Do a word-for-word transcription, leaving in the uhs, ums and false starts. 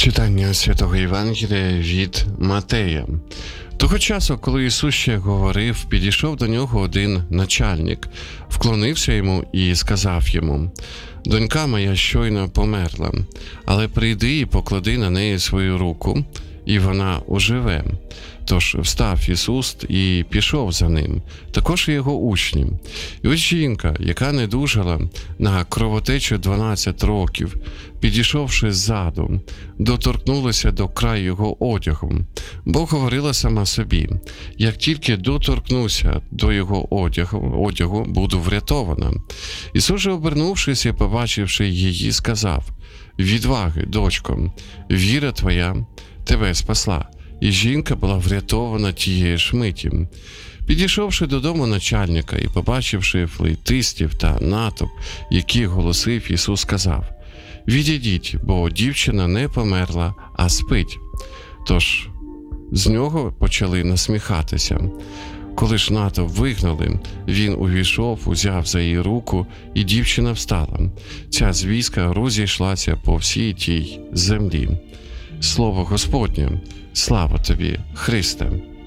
Читання Святого Євангелія від Матея. Того часу, коли Ісус ще говорив, підійшов до нього один начальник, вклонився йому і сказав йому: «Донька моя щойно померла, але прийди і поклади на неї свою руку, і вона оживе». Тож встав Ісус і пішов за ним, також і його учні. І ось жінка, яка недужала на кровотечу дванадцять років, підійшовши ззаду, доторкнулася до краю його одягу, бо говорила сама собі: «Як тільки доторкнуся до його одягу, одягу буду врятована». Ісус же, обернувшись і побачивши її, сказав: «Відваги, дочко, віра твоя тебе спасла». І жінка була врятована тієї ж миті. Підійшовши додому начальника і побачивши флейтистів та натовп, який голосив, Ісус сказав: «Відійдіть, бо дівчина не померла, а спить». Тож з нього почали насміхатися. Коли ж натовп вигнали, він увійшов, узяв за її руку, і дівчина встала. Ця звістка розійшлася по всій тій землі. Слово Господнє. Слава тобі, Христе!